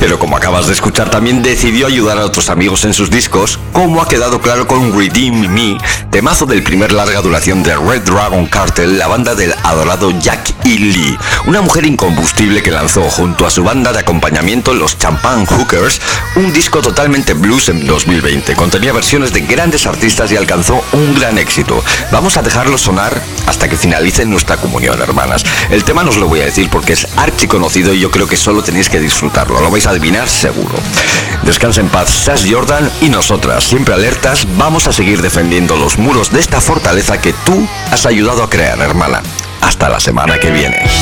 pero como acabas de escuchar también decidió ayudar a otros amigos en sus discos, como ha quedado claro con Redeem Me, temazo del primer larga duración de Red Dragon Cartel, la banda del adorado Jack E. Lee, una mujer incombustible que lanzó junto a su banda de acompañamiento los Champagne Hookers un disco totalmente blues en 2020. Contenía versiones de grandes artistas y alcanzó un gran éxito. Vamos a dejarlo sonar hasta que finalice nuestra comunión, hermanas. El tema no os lo voy a decir porque es archiconocido y yo creo que solo tenéis que disfrutarlo. Lo vais a adivinar seguro. Descansa en paz, Sash Jordan, y nosotras, siempre alertas, vamos a seguir defendiendo los muros de esta fortaleza que tú has ayudado a crear, hermana. Hasta la semana que viene.